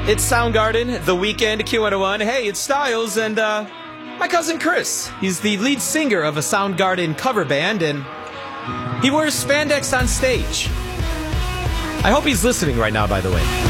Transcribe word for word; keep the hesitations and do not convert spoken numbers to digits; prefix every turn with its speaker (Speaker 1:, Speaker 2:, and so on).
Speaker 1: It's Soundgarden, The Weekend, Q one oh one. Hey, it's Styles and uh, my cousin Chris. He's the lead singer of a Soundgarden cover band, and he wears spandex on stage. I hope he's listening right now, by the way.